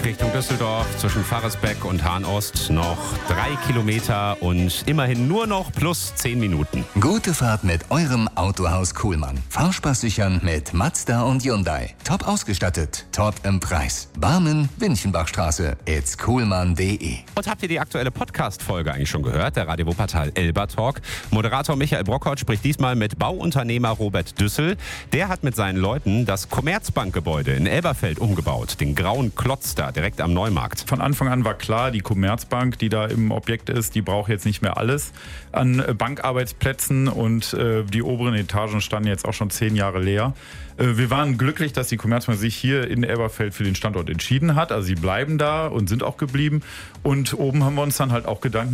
Richtung Düsseldorf zwischen Pfarrersbeck und Hahn-Ost noch 3 Kilometer und immerhin nur noch plus 10 Minuten. Gute Fahrt mit eurem Autohaus Kuhlmann. Fahrspaß sichern mit Mazda und Hyundai. Top ausgestattet, top im Preis. Barmen, Winchenbachstraße, itskuhlmann.de. Und habt ihr die aktuelle Podcast-Folge eigentlich schon gehört? Der Radio Wuppertal Elba Talk. Moderator Michael Brockhaut spricht diesmal mit Bauunternehmer Robert Düssel. Der hat mit seinen Leuten das Commerzbank-Gebäude in Elberfeld umgebaut. Den grauen Klotz da direkt am Neumarkt. Von Anfang an war klar, die Commerzbank, die da im Objekt ist, die braucht jetzt nicht mehr alles an Bankarbeitsplätzen und die oberen Etagen standen jetzt auch schon 10 Jahre leer. Wir waren glücklich, dass die Commerzbank sich hier in Elberfeld für den Standort entschieden hat. Also sie bleiben da und sind auch geblieben. Und oben haben wir uns dann halt auch Gedanken